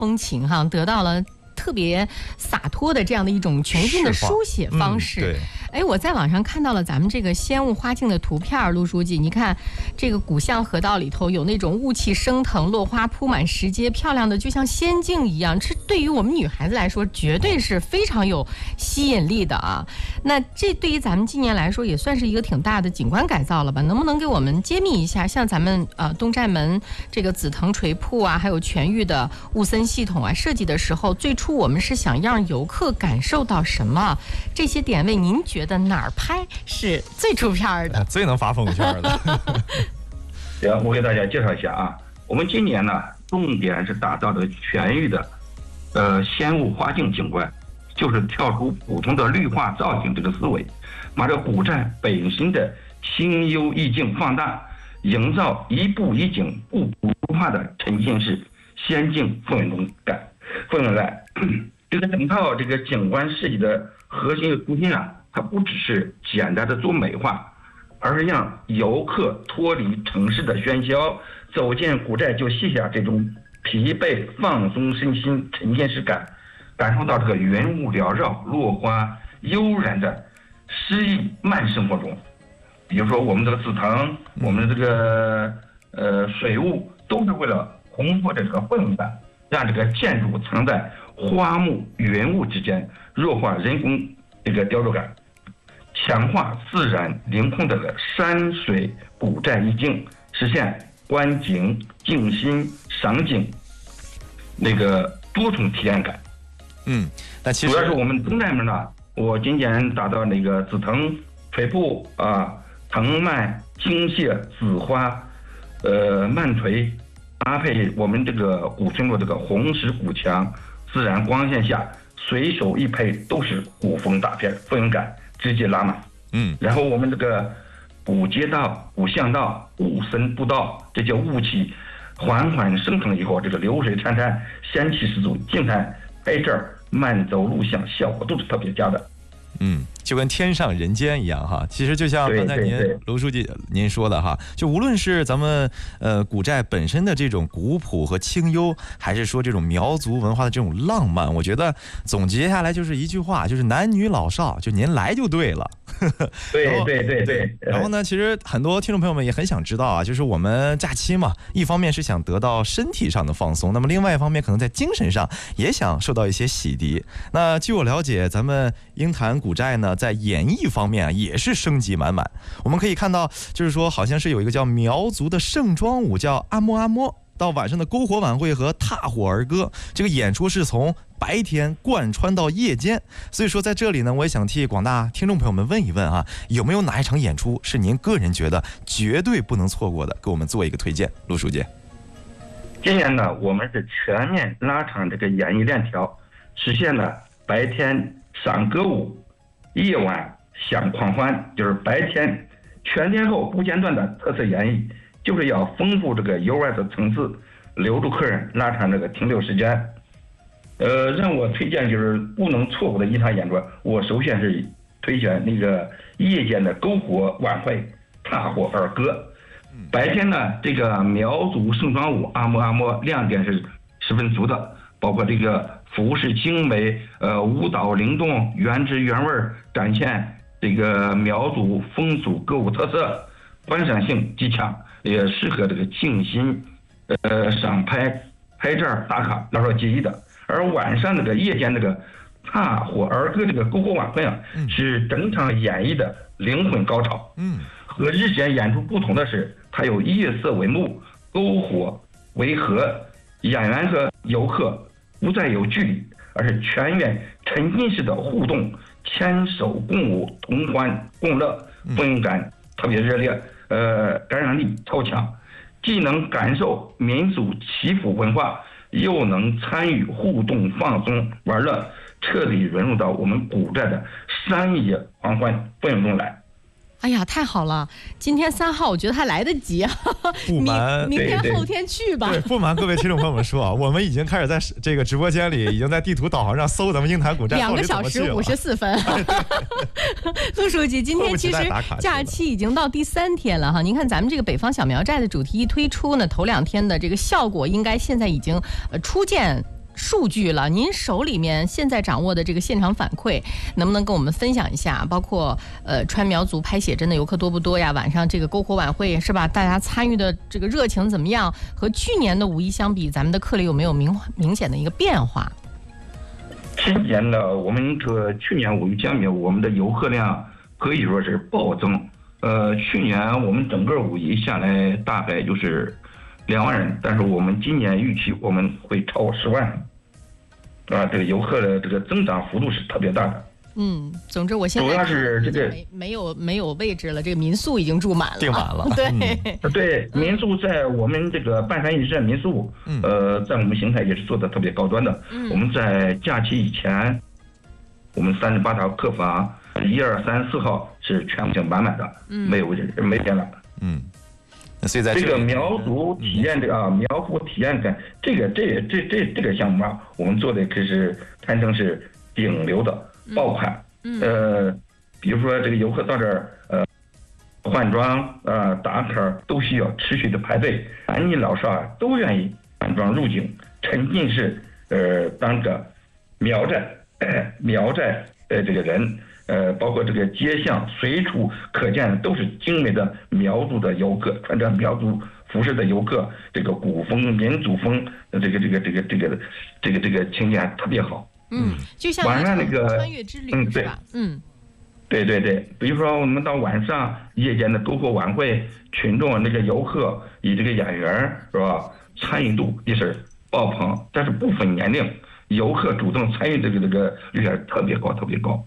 风情哈，得到了特别洒脱的这样的一种全新的书写方式。哎，我在网上看到了咱们这个仙雾花境的图片，陆书记，你看这个古巷河道里头有那种雾气升腾，落花铺满石阶，漂亮的就像仙境一样。这对于我们女孩子来说，绝对是非常有吸引力的啊。那这对于咱们今年来说，也算是一个挺大的景观改造了吧？能不能给我们揭秘一下，像咱们东寨门这个紫藤垂瀑啊，还有全域的雾森系统啊，设计的时候，最初我们是想让游客感受到什么？这些点位，您觉得哪儿拍是最出片的， 最能发朋友圈的？ 行，我给大家介绍一下啊。我们今年呢，重点是打造的全域的仙雾花境景观，就是跳出普通的绿化造景这个思维，把这古寨本身的清幽意境放大，营造一步一景不浮化的沉浸式仙境氛围感。这个整套这个景观设计的核心的初心啊，它不只是简单的做美化，而是让游客脱离城市的喧嚣，走进古寨就卸下这种疲惫，放松身心，沉浸式感受到这个云雾缭绕、落花悠然的诗意慢生活中。比如说我们这个紫藤，我们的这个水雾，都是为了烘托这个氛围感，让这个建筑藏在花木云雾之间，弱化人工这个雕琢感，强化自然凌空的山水古寨意境，实现观景、静心、赏景那个多重体验感。 那其实主要是我们东寨门呢，我今年打造那个紫藤垂瀑啊，藤蔓茎谢紫花，蔓垂，搭配我们这个古村落这个红石古墙，自然光线下随手一拍都是古风大片，氛围感直接拉满。然后我们这个古街道、古巷道、古森步道，这些雾气缓缓升腾以后，这个流水潺潺，仙气十足，静态拍照、慢走录像效果都是特别佳的。 就跟天上人间一样哈。其实就像刚才卢书记您说的哈，就无论是咱们古寨本身的这种古朴和清幽，还是说这种苗族文化的这种浪漫，我觉得总结下来就是一句话，就是男女老少，就您来就对了。 对。 然后呢，其实很多听众朋友们也很想知道啊，就是我们假期嘛，一方面是想得到身体上的放松，那么另外一方面可能在精神上也想受到一些洗涤。那据我了解，咱们鹰潭古寨呢，在演艺方面啊也是升级满满。我们可以看到，就是说好像是有一个叫苗族的盛装舞，叫阿摸阿摸，到晚上的篝火晚会和踏火儿歌，这个演出是从白天贯穿到夜间。所以说在这里呢，我也想替广大听众朋友们问一问啊，有没有哪一场演出是您个人觉得绝对不能错过的，给我们做一个推荐。陆书记， 今年呢，我们是全面拉长这个演艺链条，实现了白天赏歌舞，夜晚享狂欢，就是白天全天候不间断的特色演绎，就是要丰富这个游玩的层次，留住客人，拉长这个停留时间。让我推荐就是不能错过的一场演出，我首先是推选那个夜间的篝火晚会踏火儿歌。白天呢，这个苗族盛装舞阿摸阿摸亮点是十分足的，包括这个服饰精美，舞蹈灵动，原汁原味展现这个苗族风俗歌舞特色，观赏性极强，也适合这个静心赏拍照打卡老少皆宜的。而晚上这个夜间这个踏火儿歌这个篝火晚会啊，是整场演绎的灵魂高潮。和日间演出不同的是，它有夜色为幕，篝火为河，演员和游客不再有距离，而是全员沉浸式的互动，牵手共舞，同欢共乐，氛围感特别热烈，感染力超强，既能感受民族祈福文化，又能参与互动放松玩乐，彻底融入到我们古寨的山野狂欢氛围中来。 哎呀，太好了！今天3号，我觉得还来得及啊。 不瞒明天后天去吧。 对，不瞒各位听众朋友们说啊，我们已经开始在这个直播间里，已经在地图导航上搜咱们鹰潭古寨 2个小时54分。陆书记，今天其实假期已经到第3天了哈。您看咱们这个北方小苗寨的主题一推出呢，头2天的这个效果应该现在已经初见数据了，您手里面现在掌握的这个现场反馈，能不能跟我们分享一下？包括川苗族拍写真的游客多不多呀？晚上这个篝火晚会是吧？大家参与的这个热情怎么样？和去年的五一相比，咱们的客流有没有明显的一个变化？ 今年呢，我们和去年五一相比，我们的游客量可以说是暴增。去年我们整个五一下来大概就是2万人，但是我们今年预期我们会超过10万。这个游客的这个增长幅度是特别大的。 总之我现在主要是这个没有位置了，这个民宿已经住满了， 订满了。 对，民宿在我们这个半山一镇民宿，在我们邢台也是做的特别高端的。我们在假期以前，我们38条客房1、2、3、4号是全部满满的，没有位置，没人了。 所以在这个苗族体验苗族体验感，这个项目啊，我们做的可是堪称是顶流的爆款。比如说这个游客到这儿换装打卡都需要持续的排队，男女老少都愿意换装入境，沉浸式当个苗寨这个人。包括这个街巷随处可见都是精美的苗族的游客，穿着苗族服饰的游客，这个古风民族风这个情节特别好。 就像晚上那个穿越之旅是吧？ 对，比如说我们到晚上夜间的篝火晚会，群众那个游客以这个演员是吧，参与度也是爆棚，但是不分年龄，游客主动参与这个率是特别高。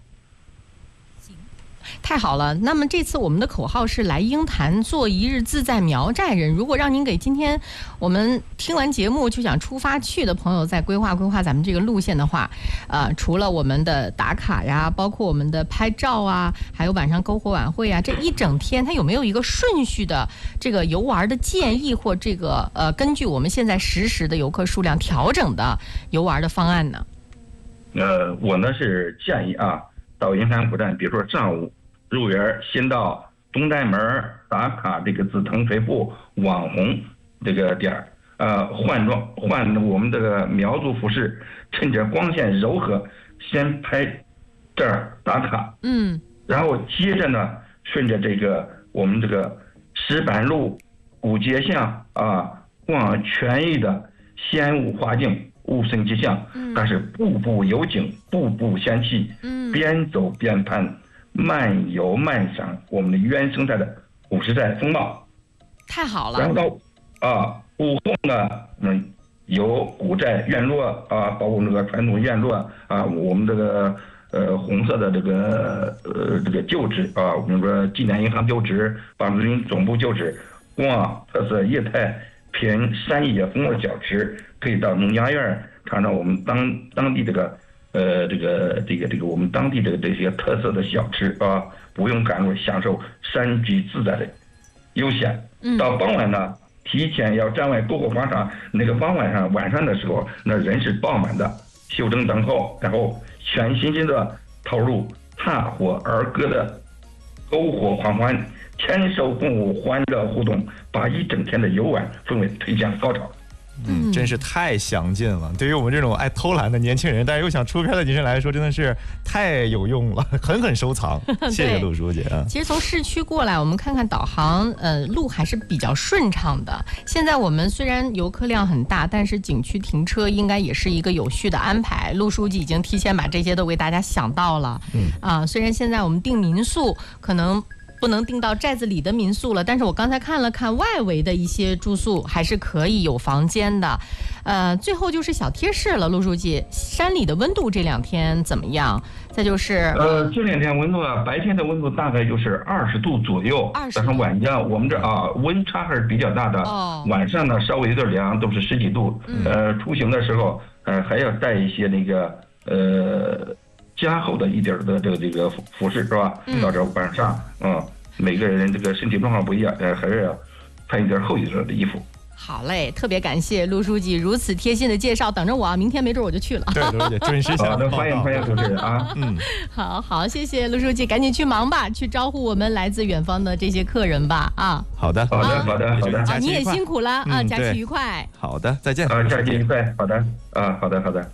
太好了，那么这次我们的口号是来鹰潭做一日自在苗寨人。如果让您给今天我们听完节目就想出发去的朋友再规划咱们这个路线的话，除了我们的打卡呀，包括我们的拍照啊，还有晚上篝火晚会啊，这一整天它有没有一个顺序的这个游玩的建议，或这个根据我们现在实时的游客数量调整的游玩的方案呢？ 我呢是建议到鹰潭古站，比如说上午入园，先到东大门打卡这个紫藤水铺网红这个点换我们这个苗族服饰，趁着光线柔和，先拍这儿打卡，然后接着呢，顺着这个我们这个石板路古街巷逛全域的仙雾花径。物深其象，但是步步有景，步步仙气，边走边攀，慢游慢赏我们的原生态的古时代风貌。 太好了。 然后到午后呢，有古寨院落包括那个传统院落我们这个红色的这个旧址我们说济南银行旧址、纺织林总部旧址，逛特色业态。品山野风味小吃，可以到农家院尝尝我们当地这个我们当地的这些特色的小吃不用赶路，享受山居自在的悠闲。到傍晚呢，提前要站外篝火广场，那个晚上的时候，那人是爆满的，休整等候，然后全心的投入踏火儿歌的篝火狂欢。牵手共舞，欢乐互动，把一整天的游玩氛围推向高潮。 真是太详尽了。对于我们这种爱偷懒的年轻人，但是又想出片的女生来说，真的是太有用了，狠收藏。谢谢陆书记其实从市区过来，我们看看导航，路还是比较顺畅的。现在我们虽然游客量很大，但是景区停车应该也是一个有序的安排。陆书记已经提前把这些都为大家想到了。虽然现在我们订民宿可能不能订到寨子里的民宿了，但是我刚才看了看外围的一些住宿还是可以有房间的。最后就是小贴士了，陆书记，山里的温度这2天怎么样？再就是这2天温度白天的温度大概就是20度左右，但是晚上我们这温差还是比较大的。晚上呢稍微有点凉，都是10几度。出行的时候还要带一些那个加厚的一点的这个服饰是吧？到这晚上每个人这个身体状况不一样，还是要穿一点厚一点的衣服。 好嘞，特别感谢陆书记如此贴心的介绍，等着我啊，明天没准我就去了。 对，陆书记准时下。 好的，欢迎主持人啊。 好，谢谢陆书记，赶紧去忙吧，去招呼我们来自远方的这些客人吧啊。 好的， 你也辛苦了啊，假期愉快。 好的，再见。 假期愉快，好的。